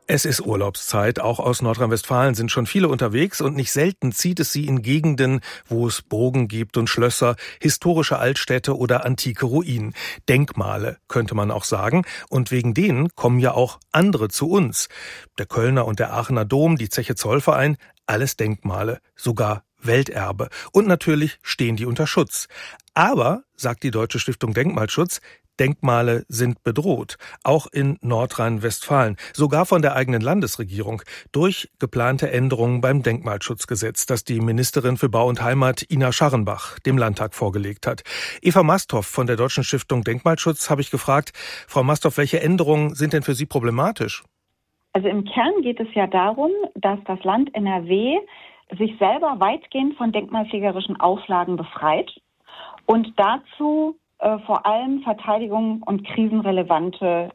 Es ist Urlaubszeit. Auch aus Nordrhein-Westfalen sind schon viele unterwegs und nicht selten zieht es sie in Gegenden, wo es Burgen gibt und Schlösser, historische Altstädte oder antike Ruinen. Denkmale, könnte man auch sagen. Und wegen denen kommen ja auch andere zu uns. Der Kölner und der Aachener Dom, die Zeche Zollverein, alles Denkmale, sogar Welterbe. Und natürlich stehen die unter Schutz. Aber, sagt die Deutsche Stiftung Denkmalschutz, Denkmale sind bedroht, auch in Nordrhein-Westfalen, sogar von der eigenen Landesregierung, durch geplante Änderungen beim Denkmalschutzgesetz, das die Ministerin für Bau und Heimat Ina Scharrenbach dem Landtag vorgelegt hat. Eva Masthoff von der Deutschen Stiftung Denkmalschutz habe ich gefragt, Frau Masthoff, welche Änderungen sind denn für Sie problematisch? Also im Kern geht es ja darum, dass das Land NRW sich selber weitgehend von denkmalpflegerischen Auflagen befreit und dazu vor allem Verteidigung und krisenrelevante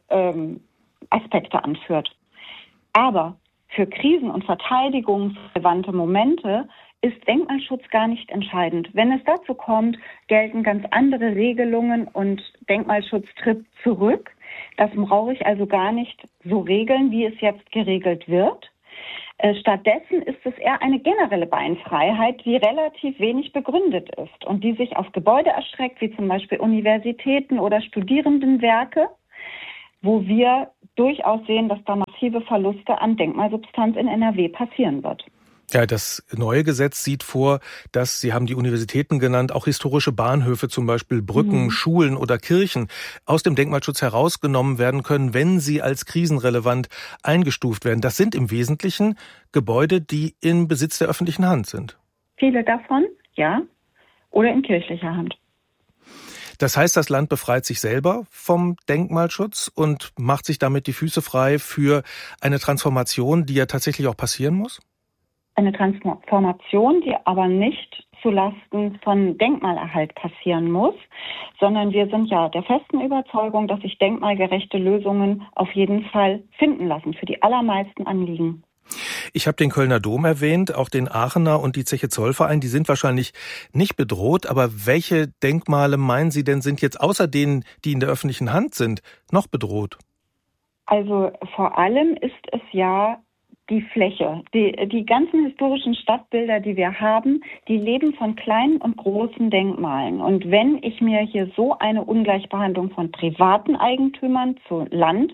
Aspekte anführt. Aber für krisen- und verteidigungsrelevante Momente ist Denkmalschutz gar nicht entscheidend. Wenn es dazu kommt, gelten ganz andere Regelungen und Denkmalschutz tritt zurück. Das brauche ich also gar nicht so regeln, wie es jetzt geregelt wird. Stattdessen ist es eher eine generelle Beinfreiheit, die relativ wenig begründet ist und die sich auf Gebäude erstreckt, wie zum Beispiel Universitäten oder Studierendenwerke, wo wir durchaus sehen, dass da massive Verluste an Denkmalsubstanz in NRW passieren wird. Ja, das neue Gesetz sieht vor, dass, Sie haben die Universitäten genannt, auch historische Bahnhöfe, zum Beispiel Brücken, Schulen oder Kirchen, aus dem Denkmalschutz herausgenommen werden können, wenn sie als krisenrelevant eingestuft werden. Das sind im Wesentlichen Gebäude, die im Besitz der öffentlichen Hand sind. Viele davon, ja, oder in kirchlicher Hand. Das heißt, das Land befreit sich selber vom Denkmalschutz und macht sich damit die Füße frei für eine Transformation, die ja tatsächlich auch passieren muss? Eine Transformation, die aber nicht zulasten von Denkmalerhalt passieren muss, sondern wir sind ja der festen Überzeugung, dass sich denkmalgerechte Lösungen auf jeden Fall finden lassen für die allermeisten Anliegen. Ich habe den Kölner Dom erwähnt, auch den Aachener und die Zeche Zollverein, die sind wahrscheinlich nicht bedroht, aber welche Denkmale meinen Sie denn sind jetzt außer denen, die in der öffentlichen Hand sind, noch bedroht? Also vor allem ist es ja die Fläche. Die ganzen historischen Stadtbilder, die wir haben, die leben von kleinen und großen Denkmalen. Und wenn ich mir hier so eine Ungleichbehandlung von privaten Eigentümern zu Land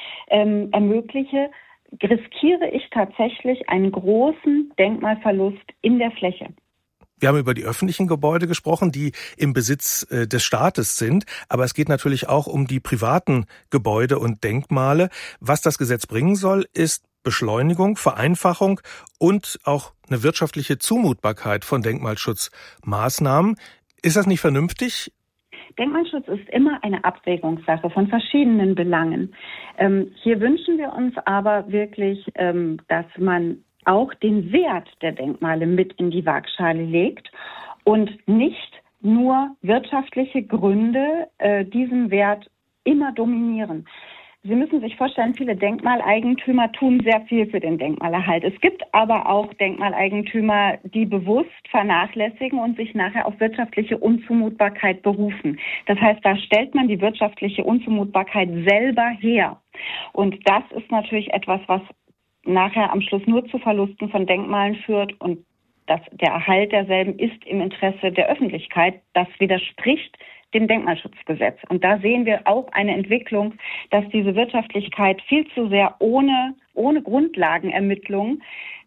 ermögliche, riskiere ich tatsächlich einen großen Denkmalverlust in der Fläche. Wir haben über die öffentlichen Gebäude gesprochen, die im Besitz des Staates sind. Aber es geht natürlich auch um die privaten Gebäude und Denkmale. Was das Gesetz bringen soll, ist Beschleunigung, Vereinfachung und auch eine wirtschaftliche Zumutbarkeit von Denkmalschutzmaßnahmen. Ist das nicht vernünftig? Denkmalschutz ist immer eine Abwägungssache von verschiedenen Belangen. Hier wünschen wir uns aber wirklich, dass man auch den Wert der Denkmale mit in die Waagschale legt und nicht nur wirtschaftliche Gründe diesen Wert immer dominieren. Sie müssen sich vorstellen, viele Denkmaleigentümer tun sehr viel für den Denkmalerhalt. Es gibt aber auch Denkmaleigentümer, die bewusst vernachlässigen und sich nachher auf wirtschaftliche Unzumutbarkeit berufen. Das heißt, da stellt man die wirtschaftliche Unzumutbarkeit selber her. Und das ist natürlich etwas, was nachher am Schluss nur zu Verlusten von Denkmalen führt. Und der Erhalt derselben ist im Interesse der Öffentlichkeit. Das widerspricht dem Denkmalschutzgesetz. Und da sehen wir auch eine Entwicklung, dass diese Wirtschaftlichkeit viel zu sehr ohne Grundlagenermittlung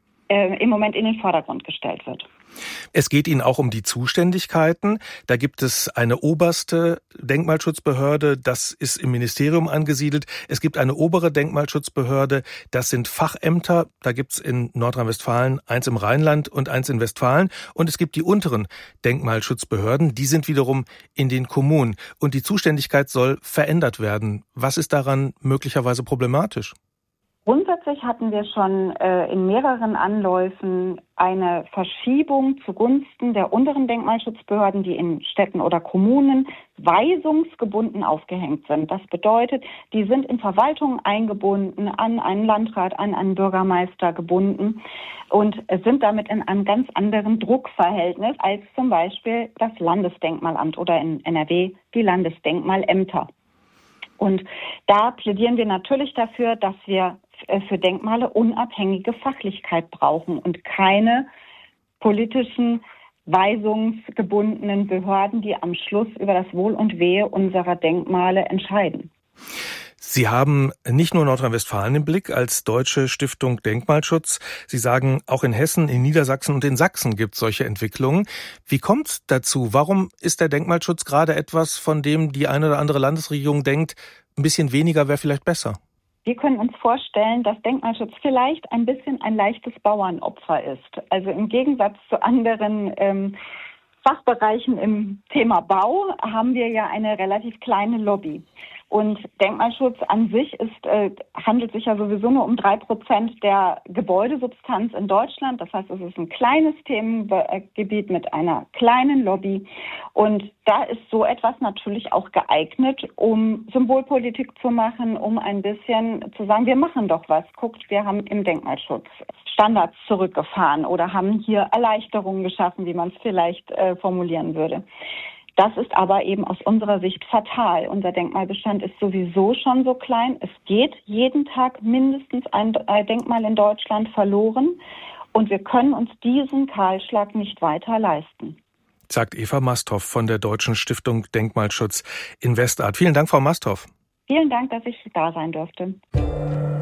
im Moment in den Vordergrund gestellt wird. Es geht Ihnen auch um die Zuständigkeiten. Da gibt es eine oberste Denkmalschutzbehörde, das ist im Ministerium angesiedelt. Es gibt eine obere Denkmalschutzbehörde, das sind Fachämter. Da gibt es in Nordrhein-Westfalen eins im Rheinland und eins in Westfalen. Und es gibt die unteren Denkmalschutzbehörden, die sind wiederum in den Kommunen. Und die Zuständigkeit soll verändert werden. Was ist daran möglicherweise problematisch? Grundsätzlich hatten wir schon in mehreren Anläufen eine Verschiebung zugunsten der unteren Denkmalschutzbehörden, die in Städten oder Kommunen weisungsgebunden aufgehängt sind. Das bedeutet, die sind in Verwaltungen eingebunden, an einen Landrat, an einen Bürgermeister gebunden und sind damit in einem ganz anderen Druckverhältnis als zum Beispiel das Landesdenkmalamt oder in NRW die Landesdenkmalämter. Und da plädieren wir natürlich dafür, dass wir für Denkmale unabhängige Fachlichkeit brauchen und keine politischen, weisungsgebundenen Behörden, die am Schluss über das Wohl und Wehe unserer Denkmale entscheiden. Sie haben nicht nur Nordrhein-Westfalen im Blick als Deutsche Stiftung Denkmalschutz. Sie sagen, auch in Hessen, in Niedersachsen und in Sachsen gibt es solche Entwicklungen. Wie kommt es dazu? Warum ist der Denkmalschutz gerade etwas, von dem die eine oder andere Landesregierung denkt, ein bisschen weniger wäre vielleicht besser? Wir können uns vorstellen, dass Denkmalschutz vielleicht ein bisschen ein leichtes Bauernopfer ist. Also im Gegensatz zu anderen Fachbereichen im Thema Bau haben wir ja eine relativ kleine Lobby. Und Denkmalschutz an sich handelt sich ja sowieso nur um 3% der Gebäudesubstanz in Deutschland. Das heißt, es ist ein kleines Themengebiet mit einer kleinen Lobby. Und da ist so etwas natürlich auch geeignet, um Symbolpolitik zu machen, um ein bisschen zu sagen, wir machen doch was. Guckt, wir haben im Denkmalschutz Standards zurückgefahren oder haben hier Erleichterungen geschaffen, wie man es vielleicht formulieren würde. Das ist aber eben aus unserer Sicht fatal. Unser Denkmalbestand ist sowieso schon so klein. Es geht jeden Tag mindestens ein Denkmal in Deutschland verloren. Und wir können uns diesen Kahlschlag nicht weiter leisten. Sagt Eva Masthoff von der Deutschen Stiftung Denkmalschutz in Westart. Vielen Dank, Frau Masthoff. Vielen Dank, dass ich da sein durfte.